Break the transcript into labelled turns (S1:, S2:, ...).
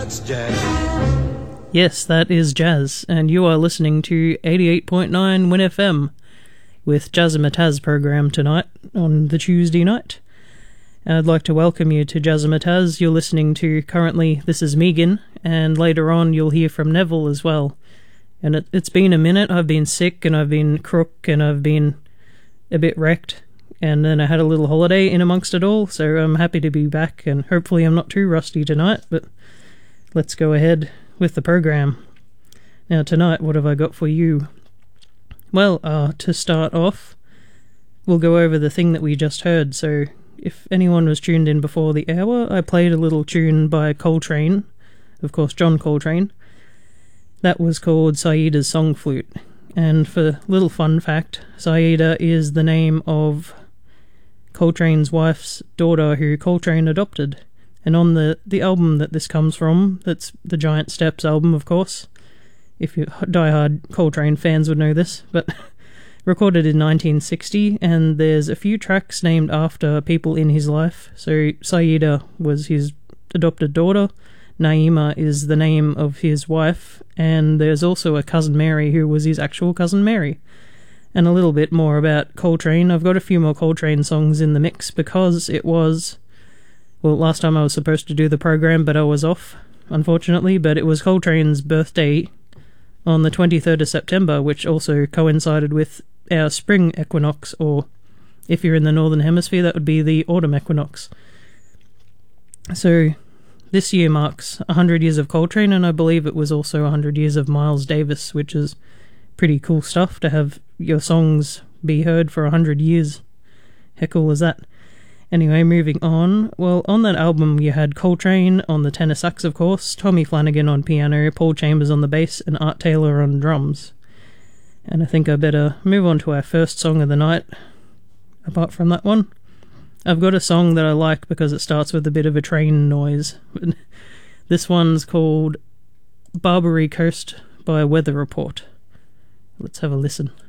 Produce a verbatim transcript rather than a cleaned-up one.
S1: that's jazz.
S2: Yes, that is jazz, and you are listening to eighty-eight point nine Win F M with Jazz and Mataz program tonight on the Tuesday night. I'd like to welcome you to Jazz and Mataz. You're listening to currently This Is Megan, and later on you'll hear from Neville as well. And it, it's been a minute. I've been sick and I've been crook and I've been a bit wrecked, and then I had a little holiday in amongst it all, so I'm happy to be back, and hopefully I'm not too rusty tonight, but let's go ahead with the program. Now tonight, what have I got for you? Well, uh, to start off, we'll go over the thing that we just heard. So if anyone was tuned in before the hour, I played a little tune by Coltrane, of course John Coltrane. That was called Saida's Song Flute. And for a little fun fact, Saida is the name of Coltrane's wife's daughter who Coltrane adopted. And on the, the album that this comes from, that's the Giant Steps album, of course. If you die-hard Coltrane fans would know this, but recorded in nineteen sixty, and there's a few tracks named after people in his life. So Saida was his adopted daughter, Naima is the name of his wife, and there's also a cousin Mary who was his actual cousin Mary. And a little bit more about Coltrane. I've got a few more Coltrane songs in the mix because it was... Well, last time I was supposed to do the program, but I was off, unfortunately, but it was Coltrane's birthday on the twenty-third of September, which also coincided with our spring equinox, or if you're in the Northern Hemisphere, that would be the autumn equinox. So this year marks one hundred years of Coltrane, and I believe it was also one hundred years of Miles Davis, which is pretty cool stuff to have your songs be heard for one hundred years. How cool is that? Anyway, moving on. Well, on that album you had Coltrane on the tenor sax, of course, Tommy Flanagan on piano, Paul Chambers on the bass, and Art Taylor on drums. And I think I better move on to our first song of the night. Apart from that one, I've got a song that I like because it starts with a bit of a train noise. This one's called Barbary Coast by Weather Report. Let's have a listen.